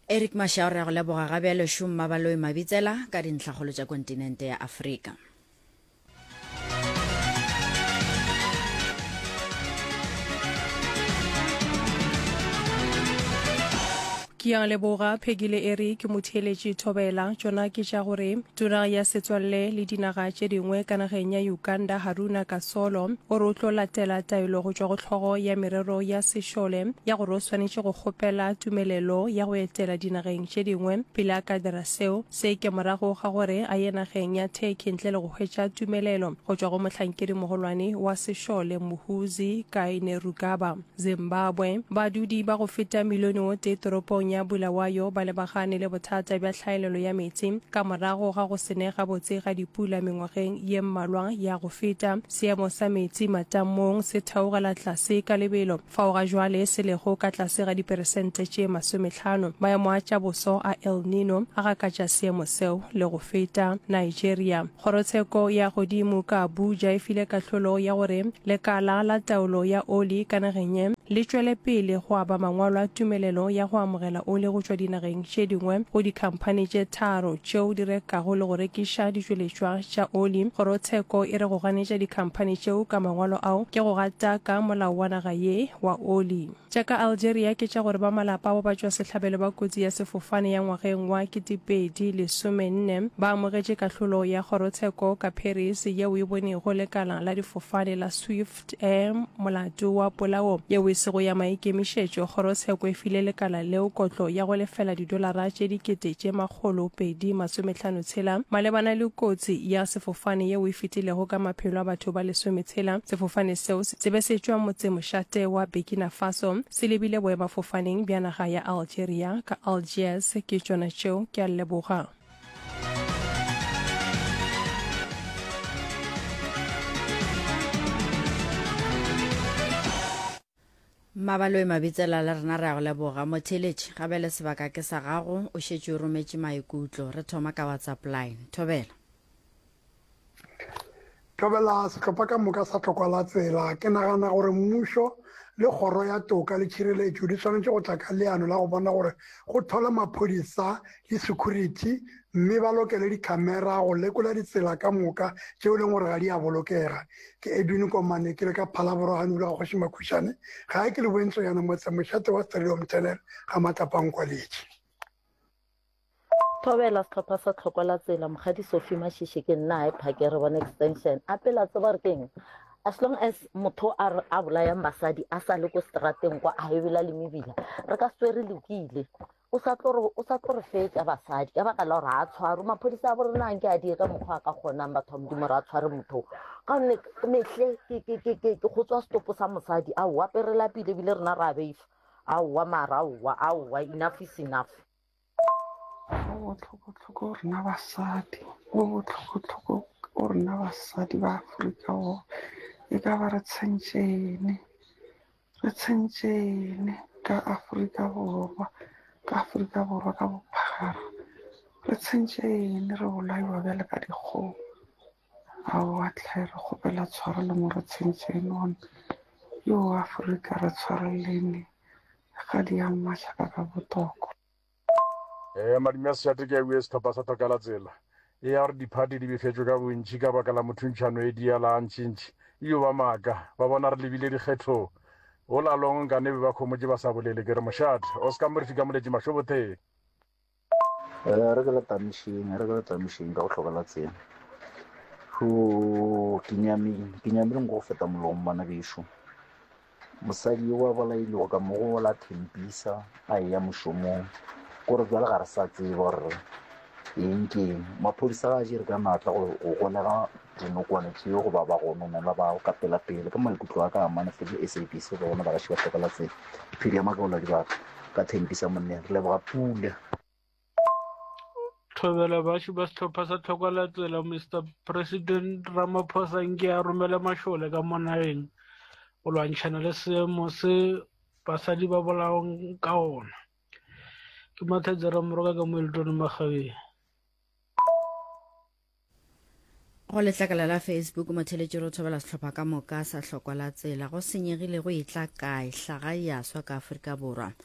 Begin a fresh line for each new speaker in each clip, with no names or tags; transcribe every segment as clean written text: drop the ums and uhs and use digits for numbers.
Eric Mashao re go leboga gabe le šoma baloi mabitsela ka dintlhagolo tša kontinente ya Afrika.
Ke a leboga Phegile Eric Motheletši Thobela tšona ke tša gore tona ya setswalle le dinaga tše dingwe ka nageng ya Uganda Haruna Kasolo o re o tlo latela taelo go tšwa go tlhogo ya merero ya sešole ya gore o swanetše go kgopela tumelelo ya go etela dinageng tše dingwe pele a ka dira seo se ke morago ga gore a ye nageng ya Turkey ntle le go hwetša tumelelo go tšwa go mohlankedi mogolwane wa sešole Muhoozi Kainerugaba. Zimbabwe badudi ba go feta milione o tee toropong ya Bulawayo ba lebagane le bothata bja tlhaelelo ya metsi ka morago ga go senega botse ga dipula mengwageng ye mmalwa ya go feta. Seemo sa metsi matamong se theogela tlase ka lebelo fao ga jwale se lego ka tlase ga diperesente tše 50. Maemo a tša boso a El Nino a gakatša seemo seo le go feta. Nigeria kgorotsheko ya godimo ka Abuja e file kahlolo ya gore lekala la taolo ya oli ka nageng ye le tšwele pele go aba mangwalo a tumelelo ya go amogela oli go tšwa dinageng tše dingwe go dikhamphane tše tharo tšeo di rekago le go rekiša ditšweletšwa tša oli. Kgorotsheko e re go ganetša dikhamphane tšeo ka mangwalo ao ke go gata ka molao wa naga ye wa oli. Tša ka Algeria ke tša gore ba malapa bo ba tšwa sehlabelo ba kotsi ya sefofane ya ngwageng wa 2014 ba amogetše kahlolo ya kgorotsheko ka Paris yeo e bonego lekala la difofane la Swift Air molato wa polao yeo e sego ya maikemišetšo. Kgorotsheko e file lekala leo kotlo ya go lefela $250 malebana le kotsi ya sefofane yeo e fetilego ka maphelo a batho ba 16. Sefofane seo se be se tšwa motsemošate wa Burkina Faso se lebile boemafofaneng bja naga ya Algeria ka Algiers. Ke tšona tšeo ke a leboga.
Mabaloi mabitsela le rena re a go leboga Motheletši gabe le sebaka ke sa gago o šetše o rometše maikutlo. Re thoma ka WhatsApp line.
Thobela sehlopha ka moka sa tlhokwala tsela ke nagana gore mmušo le kgoro ya toka le tšhireletšo di swanetše go tla ka leano la go bona gore go thola maphodisa le security mme ba lokele dikhamera go lekola ditsela ka moka tšeo leng gore ga di a bolokega. Ke Edwin Komane ke le ka phalaborogane ula go kgoši makhušane ga e ke le boentso yana motsemošate wa Stadium Tunnel ga Matlapankwaletši.
Thobela sehlopha sa tlhokwala tsela mogadi Sophie Mashishi ke nna e phakere bona extension a pela tseba re keng as long as motho a bolayang basadi a sa le ko strateng kwa a ebela le mebila re ka se re lokile o sa tlo re fetša basadi ka baka la gore a tshware maphodisa a borena nke a die ka mokgwa a ka kgonang batho ba modimo re a tshware motho ka gonne mehle ke go tswa stopo sa mosadi a o aperela pile ebile rena re a beifa aowa mara aowa enough is enough.
Botlhoko rena basadi botlhoko rena basadi ba Afrika Borwa e ka ba re tshentšene ka Afrika Borwa ka bophara re tshentšene re bolaiwa bjale ka dikgogo ao a tlhae re kgopela tshwara le mo re tshentšene one yo Afrika re tshwarelene ga di a mmašaka ka botoko.
Madimia Sete ke bue setlhopha sa tlhokala tsela e ya gore diphati di befetšwe ka bontši ka baka la mothuntšhano e diala ntšintši iyo ba maaka ba bona re lebile dikgetho o lalong ka ne be ba kgomotse ba sa bolele ke re mošate Oscar Morifika moletši mašobothe
re ke letamišeng ka go tlhokala tsela kenyameng go feta molong bana bešo mosadi yo wa bolailego ka mo go la Thembisa a eya mošomong gore jwale ga re sa tseba gore eng maphodisa ga jere ka maatla go golega dinokwane tseo go ba gononela ba ka pele ka maikutlo a ka amane fela SABC ba bona ba ga šiba tlhokala tsela phedi ya makaola di ba ka Thembisa monne re leboga pula.
Thobela baši ba sehlopha sa tlhokwala tsela Mr. President Ramaphosa nke a romela mašole ka monageng go lwantšhana le seemo se basadi ba bolaong ka ona. Ke Mathajara Moroka ka Moeltone Magabeng.
go letlakala la Facebook Motheletši re thobela sehlopha ka moka sa hlokwa la tsela go senyegile go itla kae hlaga ya swa ka Afrika Borwa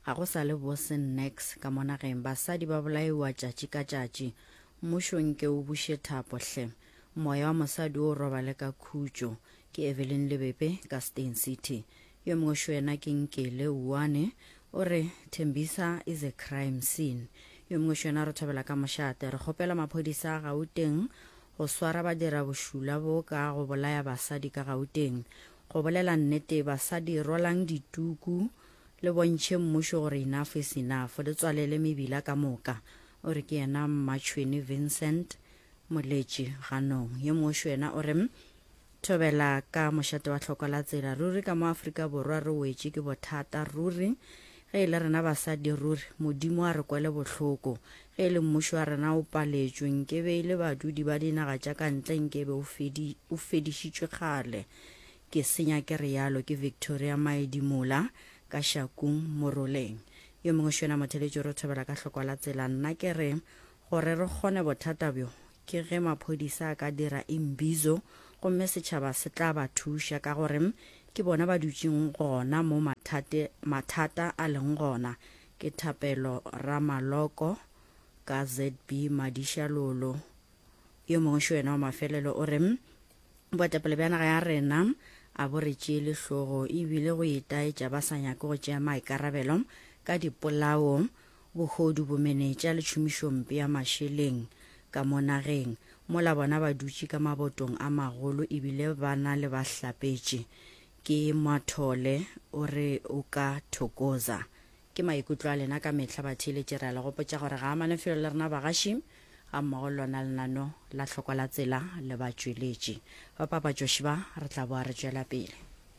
ga go sa le bose next ka monageng basadi ba bolaiwa tšatši ka tšatši mmušong ke o buše thapo hle moya wa mosadi o robale ka khutšo ke Evelyn Lebepe ka Stain City yo mongwe šwena ke Nkele Uwane o re Tembisa is a crime scene yo mongwe šwena re thobela ka mošate re kgopela maphodisa a Gauteng go swara badira bošula bo ka go bolaya basadi ka Gauteng go bolela nnete basadi rolang dituku le bontšhe mmušo gore enough is enough le tswalele mebila ka moka o re ke yena Mmatšhweni Vincent Moletši ganong yo mongwe šwena o re thobela ka mošate wa tlhokola tsela ruri ka mo Afrika Borwa re wetše ke bothata ruri ge le rena basadi ruri modimo a re kwele bohloko ge le mmušo wa rena o paletšwe nkebe le badudi ba dinaga tša ka ntle nkebe o fedišitšwe kgale ke senya ke rialo ke Victoria Maedimola ka Shakung Moroleng yo mongwe šwena motheletši re thobela ka tlhokola tsela nna ke re gore re kgone bothata bjo ke ge maphodisa a ka dira imbizo gomme setšhaba se tla ba thuša ka gore ke bona ba dutšeng gona mo mathata a leng gona ke Thapelo Ramaloko ka ZB Madishalolo yo mongwe šwena wa mafelelo o re boetapele bja naga ya rena a bo re tšee lehlogo ebile go itaetša ba sa nyake go tšea maikarabelo ka dipolao bogodu bomenetša le tšhomišompe ya mašeleng ka mo nageng mola bona ba dutše ka mabotong a magolo ebile ba na le ba hlapetše ke Mathole o re o ka thokoza ke maikutlo a lena ka mehla ba theletše re a le gopotša gore ga a manefelo le rena bagaši ga mmogo lona lenano la tlhoko la tsela le ba tšweletše ba papatšoši ba re tla boa re tšwela pele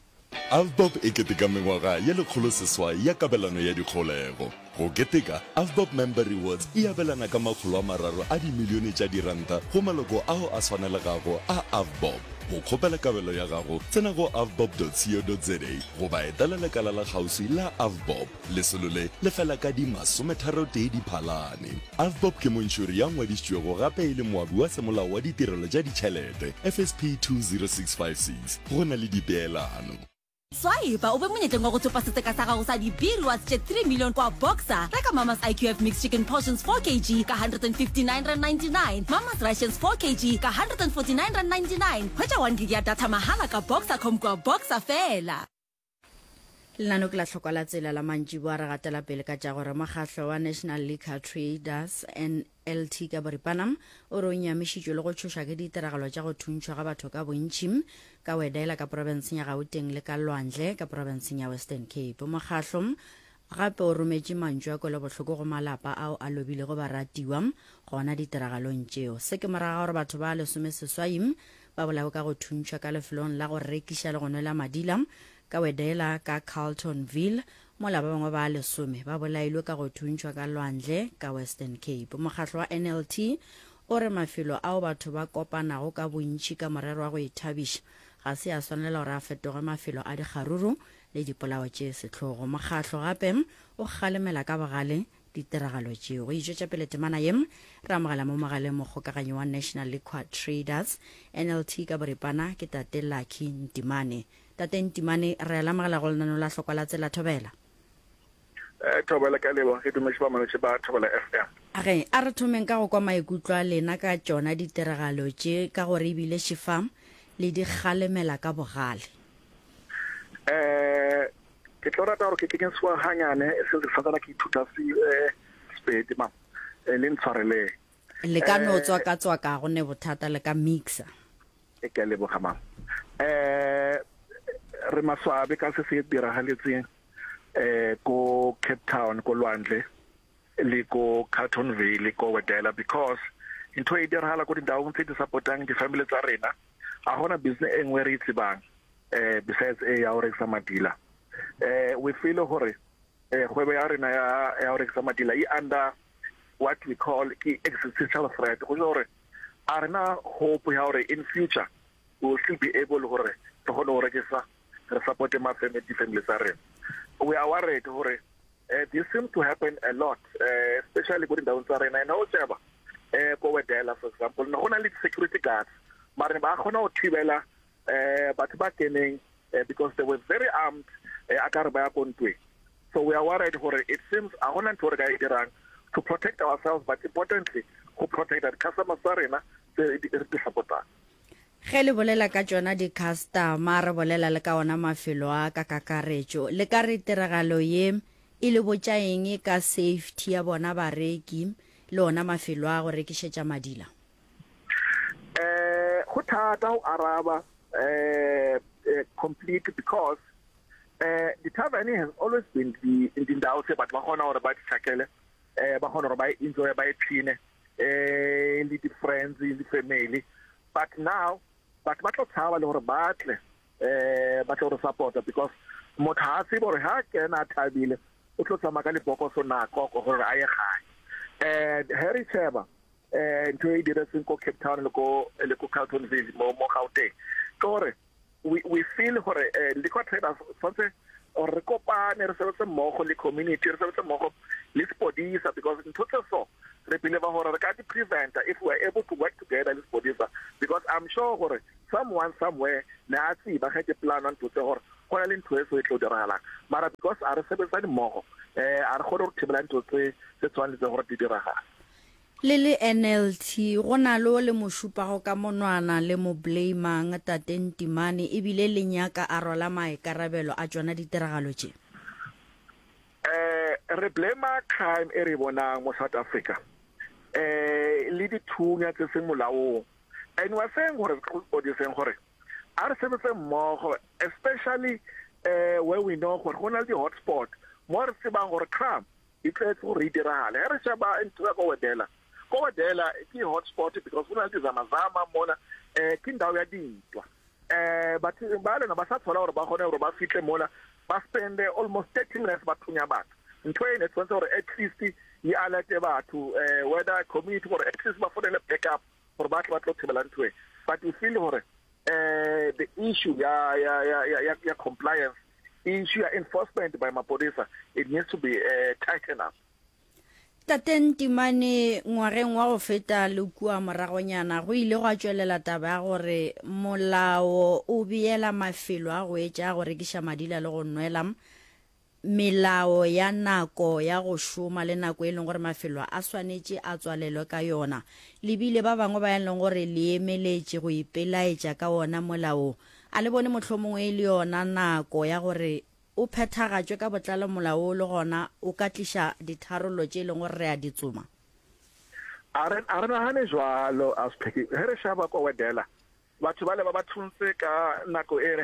Avbob e keteka mengwaga ya 100 ya kabelano ya dikgolego. Go keteka, Avbob Member Rewards e abelana ka $300 a dimilione tša diranta go maloko ao a swanelegago a Avbob. Go kgopela kabelo ya gago, tsena go avbob.co.za go ba etela lekala la kgauswi la Avbob. Lesolole le fela ka di30 Diphalane. Avbob ke montšhuri ya ngwadišitšwego gape e le moabi wa semolao wa ditirelo tša ditšhelete FSP 20656 go na le dipeelano.
Swaiba ube monyetleng wa go tsopa seteka sa gago sa di-B rewards tše 3 million kwa Boxer. Reka Mama's IQF mixed chicken portions 4 kg ka R159.99, Mama's rations 4 kg ka R149.99. Hwetša 1 gig ya data mahala ka Boxer.com kwa Boxer fela.
lenano ke la tlhoko la tsela la mantši boa re gatela pele ka tša gore mokgahlwa wa National Liquor Traders NLT ka Boripanam o re o nyamišitšwe le go tšhoša ke ditiragalo tša go thuntšhwa ga batho ka bontšhi ka wedaela ka provinseng ya Gauteng le ka Lwandle ka provinseng ya Western Cape. Mokgahlwa gape o rometše mantšu a kwele bohloko go malapa ao a lobile go baratiwa gona ditiragalong tšeo. Se ke moraga gore batho ba 16 ba bolago ka go thuntšhwa ka lefelong la go rekiša le go nwela madila ka wedaela ka Carltonville mola ba bangwe ba 10 ba bolailwe ka go thuntšhwa ka Lwandle ka Western Cape. Mokgahlwa wa NLT o re mafelo ao batho ba kopanago ka bontši ka morero wa go ithabiša ga se a swanela gore a fetoge mafelo a dikgaruru le dipolao tše setlogo. Mokgahlwa gape o kgalemela ka bogale ditiragalo tšeo. Go itšwetša pele temana yem re amogela mo mogaleng mokgokaganyi wa National Liquor Traders NLT ka Boripana ke Tate Lucky Ntimane. Tate Ntimane re alamogela go lenano la tlhoko la tsela thobela.
Thobela ka lebo ke dumešwa ba manotše ba Thobela FM.
Age a re thomeng ka go kwa maikutlo a lena ka tšona ditiragalo tše ka gore ebile šefam le di kgalemela ka bogale.
Ke tlo rata gore ke kentswa hanyane se se fatala ke ithuta Sepedi ma le ntshwarele
le ka no tswa ka go ne bothata le ka mixer
e ke le bogama re maswabe ka se se diragaletseng ko Cape Town ko Lwandle le ko Carltonville ko Wedela because into e diragala ko dindawong tse di supportang di-family tsa rena a gona business e nngwe re itsebang besides ya go rekisa madila. We feel gore kgwebo ya rena ya go rekisa madila e under what we call existential threat go gore a rena hope ya gore in future we will still be able gore re kgone go rekisa re support di-family tsa rena. We are worried gore this seems to happen a lot especially ko dindawong tsa rena and however ko Wedela for example no gona le security guards mara ba kgona go thibela batho ba keneng because they were very armed a ka re ba ya kontwe So we are worried it seems a hona ntho re ka e dirang to protect ourselves, but importantly to protect our customers tsa rena tse di supportang.
ge le bolela ka tsona di-customer re bolela le ka ona mafelo a ka kakaretso le ka re tiragalo ye e le botša eng ka safety ya bona bareki le ona mafelo a go rekišetša madila?
Go thata go araba complete because the tavern has always been the ndawo tse batho ba kgona gore ba ditšhakele ba kgona gore ba enjoy ba ipine le di-friends le family, but now batho ba tlo tshaba le gore ba tle gore supporta because motho ha se gore ha kena thabile o tlo tsamaya ka lebokoso nako gore a ye gae. Harry Cheba ntho e diretseng ko Cape Town le ko Carletonville mo Gauteng ke gore we feel gore liquor traders tshwanetse or re kopane re sebetse mmogo le community, re sebetse mmogo le sepodisa, because ntho tse so re believe gore re ka di prevent if we are able to work together le sepodisa, because I'm sure gore someone somewhere na tsi ba ga ke plan on to tse gore go na le ntho e so e tlo diragalang, mara because a re sebetsa mmogo a re gore re thibela ntho tse tshwanetse gore di diragala.
le NLT go na le mošupago ka monwana le mo blamang Tateng Timane ebile le nyaka a rola maikarabelo a tsona ditiragalo tše?
Re blame crime e re bonang mo South Africa le dithunya tse seng molaong, and we are saying gore gore a re sebetse mmogo, especially where we know gore go na le di-hotspot mo re tsebang gore crime e tletse gore e diragale. Ge re sheba ntho ya ko Wedela ke hotspot because go na le zamazama mona ke ndawo ya dintwa but ba lena ba sa thola gore ba gone gore ba fitle mona ba spend almost 30 minutes ba thunya batho. Ntho e ne tswantse gore at least e alerte batho whether community or at least ba fonele backup gore ba tlo thibela ntho e, but we feel gore the issue ya compliance, issue ya enforcement by mapodisa, it needs to be tightened up.
Tateng Timane ngwageng wa go feta le kua moragonyana go ile go a tswelela taba ya gore molao o beela mafelo a go etša go rekiša madila le go nwela melao ya nako ya go šoma le nako e leng gore mafelo a swanetše a tswalelwe ka yona, lebile ba bangwe ba leng gore le emeletše go ipelaetša ka ona molao a le bone mohlomongwe e le yona nako ya gore o phethagatšwe ka botlalo molao le gona o ka tliša ditharollo tše e leng gore re a di tsoma?
a re nagane jalo Auspiki. Ge re shaba ko Wedela batho ba le ba thuntse ka nako e re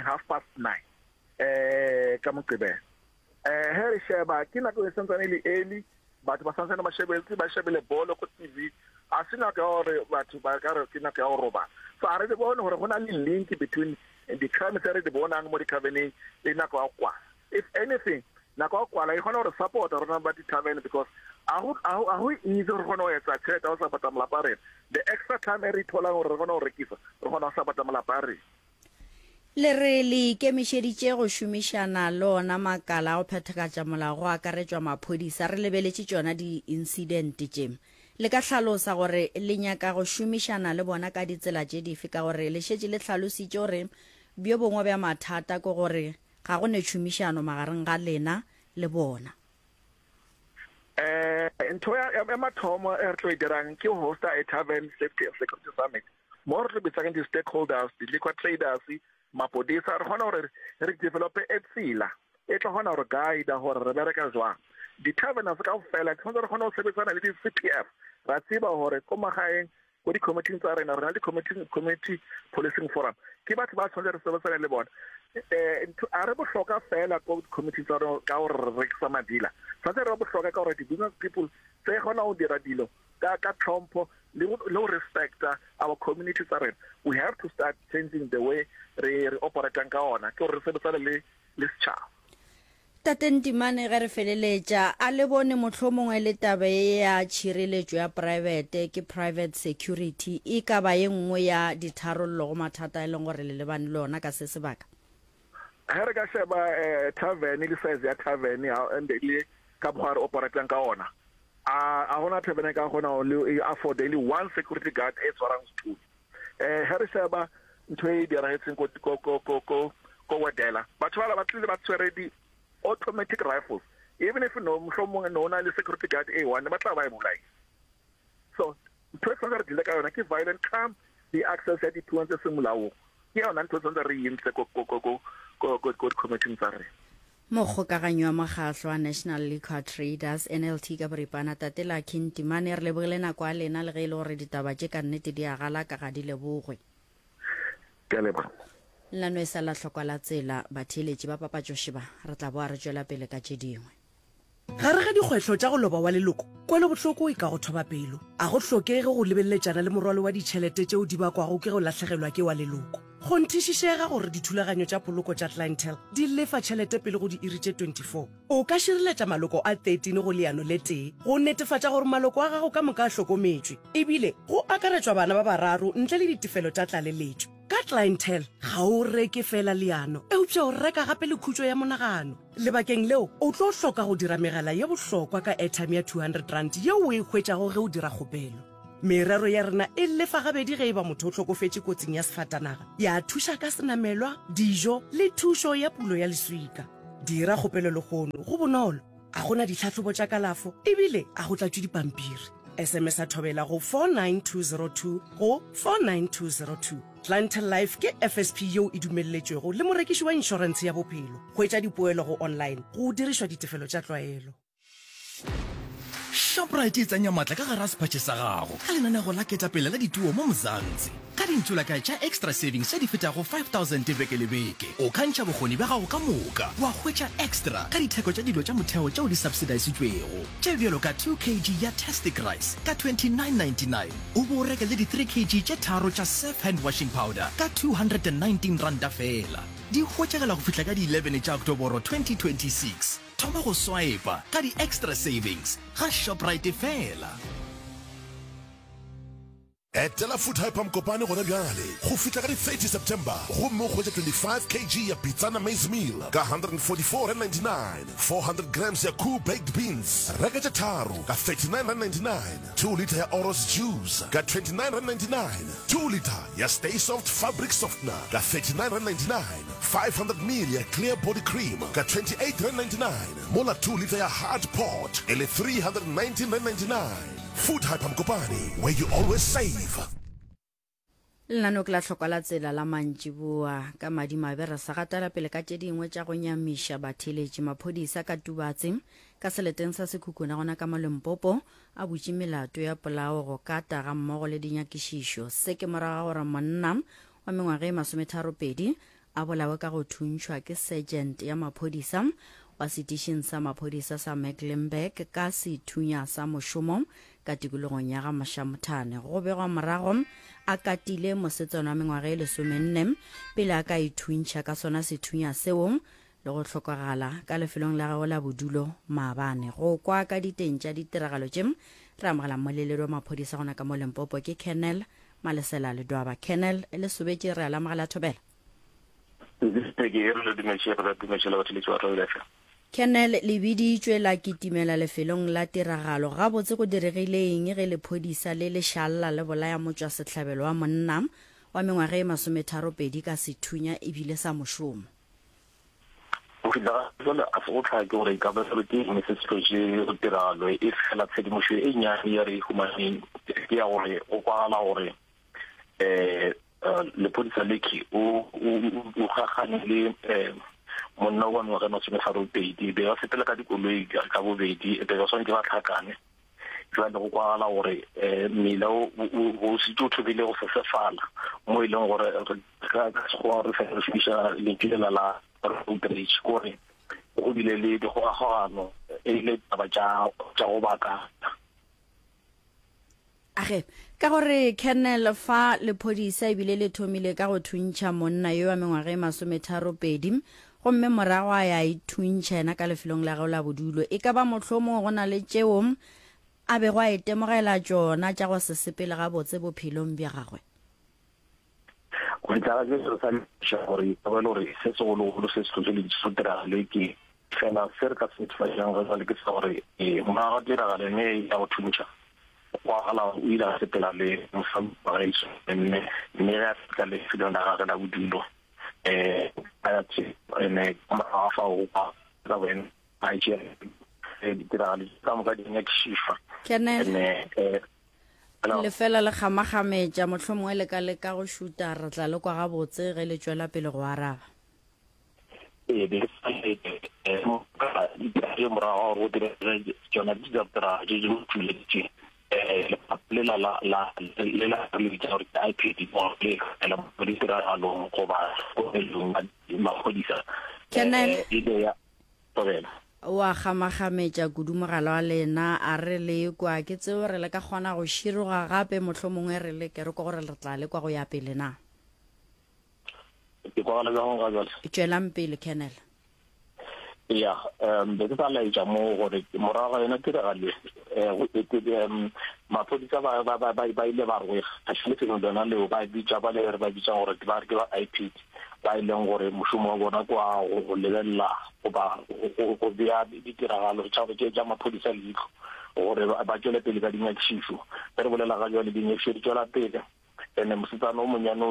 9:30 ka Moqebelo. Ge re sheba ke nako e santsane le early, batho ba santsane ba shebele bolo ko TV, a se nako ya gore batho ba ka re ke nako ya go robala. So a re di bone gore go na le link between the crime tse re di bonang mo di-taveneng le nako ya kwa. If anything, nako kwala e gona gore support rona ba di-tavern because a go easy gore gona go etsa tšhelete o sa pata malapa rena. The extra time e re tholang gore re gona go rekisa re gona go sa pata malapa rena.
Le re le ikemišeditše go šomišana le ona makala a go phethagatša molao go akaretswa maphodisa, re lebeletše tšona di-incident tše, le ka hlalosa gore le nyaka go šomišana le bona ka ditsela tše dife, ka gore le šetše le hlalositše gore bjo bongwe bja mathata ke gore ga go ne tšhomišano magareng ga lena le bona?
Ntho ya mathomo e re tlo e dirang ke hosta a tavern safety and security summit mo re tlo bitsang di-stakeholders, di-liquor traders, mapodisa, re kgona gore re develope e tsela e tlo kgona gore guide gore re bereka jwang. Di-taverners ka fela ke kgona gore kgona go sebetsana le di-CPF, ra tseba gore ko magaeng ko di-committing tsa rena re na le community policing forum, ke batho ba tshwanetse re sebetsana le bona. A re bohlokwa fela ko committee tsa rona ka gore re rekisa madila, tshwanetse re bohlokwa ka gore di-business people tse kgona go dira dilo ka tlhompho le go respect our community tsa rena. We have to start changing the way re operatang ka ona ke gore re sebetsane le setšhaba.
Tateng Timane ge re feleletša a le bone mohlomongwe le taba ya tšhireletšo ya private ke private security e ka ba ye nngwe ya ditharollo go mathata e leng gore le lebane le ona ka se sebaka?
Ge re ka sheba tavern le size ya tavern le ka bogare operatang ka ona, a gona tavern ka gona le afford le one security guard e tshwarang stool. Ge re sheba ntho e diragetseng ko Wedela, batho ba tlile ba tshwere di automatic rifles even if no mohlomong no na le security guard A1 ba tla ba e bolai. So ntho re dile ka yona ke violent crime the access ya dithuo tse semolao ke yona ntho tse re intse ko committing tsa re.
Mogokaganyo wa Mokgatlho wa National Liquor Traders NLT ka boripana Tatela Kintimane re lebogile nako a lena le ge ile gore ditaba tše ka nnete di agala ka ga di lebogwe.
Ke leboga.
Lano e sala tlhokwa la tsela batheletši ba papatšošiba re tla boa re tšwela pele ka tše dingwe.
Gare ga dikgwetlho tša go loba wa leloko kwele bohloko e ka go thoba pelo a go hlokege go lebelletšana le morwalo wa ditšhelete tšeo di bakwago ke go latlhegelwa ke wa leloko go nthišišega gore dithulaganyo tša poloko tša clientele di lefa tšhelete pele go di iri tše 24 o ka šireletša maloko a 13 go leano le tee go netefatša gore maloko a gago ka moka a hlokometšwe ebile go akaretšwa bana ba bararo ntle le ditefelo tša tlaleletšo ka clientele ga o reke fela leano eupša o reka gape le khutšo ya monagano lebakeng leo o tlo hloka go dira megala ya bohlokwa ka airtime ya 200 rand yeo o e hwetšago ge o dira kgopelo merero ya rena e lefa gabedi ge e ba motho o hlokofetše kotsing ya sefatanaga ya thuša ka senamelwa dijo le thušo ya pulo ya leswika dira kgopelo lekgono go bonolo a gona ditlhatlhobo tša kalafo ebile a go tlatšwe dipampiri SMS a thobela go 49202 go 49202 Clientele Life ke FSP yeo e dumelletšwego le morekiši wa inšorense ya bophelo go etša dipoelo go online go dirišwa ditefelo tša tlwaelo.
Shoprite e tsenya matla ka gara sepatše sa gago ka lenaneo la ketapele la dituo mo Mzansi ka dintšholaka tša extra savings tša di fetago 5,000 beke le beke o kgantšha bokgoni ba gago ka moka wa hwetša extra ka ditheko tša dilo tša motheo tšeo di subsidisitšwego tše bjalo ka 2 kg ya tastic rice ka 29.99 o bo reke le di 3 kg tše tharo tša safe hand washing powder ka 219 randa fela di hwetšagela go fihla ka di 11 tša Oktoboro 2026 thoma go swipa ka di extra savings ga Shoprite fela.
Etela Food Hyper Mkopane gona bjale go fitla ka di 30 September go mo go 25 kg ya Pizzana maize meal ka 144.99 400 grams ya Cool baked beans reka tša tharo ka 39.99 2 liter ya Oros juice ka 29.99 2 liter ya Stay Soft fabric softener ka 39.99 500 ml ya Clear body cream ka 28.99 mola 2 liter ya Hard pot ele 319.99 Food Hyper Mkopane, where you always save.
Lano ke la tlhokwa la tsela la mantšiboa ka madimabe re sa gatela pele ka tše dingwe tša go nyamiša batheletši maphodisa ka Tubatse ka seleteng sa sekhukhuna gona ka Molempopo a butše melato ya polao go kata ga mmogo le dinyakišišo se ke moraga gore monna wa mengwaga e 32 a bolawe ka go thuntšhwa ke sergeant ya maphodisa wa setišeng sa maphodisa sa Mecklenburg ka sethunya sa mošomo ka tikologong ya ga Mašamothane go begwa morago a katile mosetsana wa mengwaga e 14 pele a ka ithuntšha ka sona sethunya seo le go tlhokagala ka lefelong la gagwe la bodulo Maabane go kwa ka diteng tša ditiragalo tše re amogela moleledi wa maphodisa gona ka Molempopo ke Colonel Malesela Ledwaba. Colonel le sobetše re a lamogela thobela. Colonel le biditšwe la kitimela lefelong la tiragalo ga botse go diregileng ge lephodisa le lešalla le bolaya motšwa setlhabelo wa monna wa mengwaga e 32 ka sethunya ebile sa mošomo.
O fitla jole a se go tlhaka gore ka ba se ke se se go tiragalo e fela tshedimošo e nnyane ya re humaneng ke ya gore o kwala gore lephodisa leki o gagane le monna wa mengwaga e 32 be ba fetela ka dikoloi ka bobedi be ba swantse ba tlhakane jwa le go kwala gore mmila o se tlo thobile go sefala mo e leng gore ka go re fetisa le la outreach gore go bile le di gogano e le taba tša go baka
age ka gore Colonel fa lephodisa ebile le thomile ka go thuntšha monna yo wa mengwaga e 32 gomme morago a ya ithuntšha ena ka lefelong la gagwe la bodulo e ka ba mohlomong go na le tšeo a bego a itemogela tšona tša go se sepele ga botse bophelong bja gagwe.
go ntlaga ke se sa tša gore ka ba gore se segologolo se se tlotse le disotiragalo ke fela se re ka se tshwajang ga le ke sa gore morago tiragalo mme ya go thuntšha wa ala o ile a sepela le mosamagaiso mme ga a fetla lefelong la gagwe la bodulo a tse ene ma fa o ka wena a ditiragalo ka moka di nyakišišwa
Kenel le fela le gamagametša motlhomongwe le ka leka go šuta re tla le kwa gabotse ge le tswela pele go araba
morago go dira tsona ditiragatso tse di tsweletse le la gore IPD mo le la ditiragalo go ba go maphodisa
Kenel wa gamagametša kudu mogala wa lena a re le kwa ke tseo re le ka kgona go široga gape motlhomongwe re le ke re kwa gore le tla le kwa go ya pele na
ke kwa la ga jwale
tswelang pele Kenel
ya be ke tla itša mo gore morago yena tiragalo maphodisa ba ile ba rwega a šheletseng dona leo ba bitša ba le re ba bitša gore ke ba IPD ba ileng gore mošomo wa bona kwa go lebelela goba go bea ditiragalo tša maphodisa leitlho gore ba tšwele pele ka dinyakišišo ge re bolela ga jwale dinyakišo di tšwela pele ene mosetsana o monyane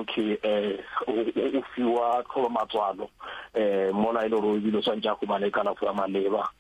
o fiwa tlhoba matswalo mola e le gore o ebile o swantse a khumane kalafo ya maleba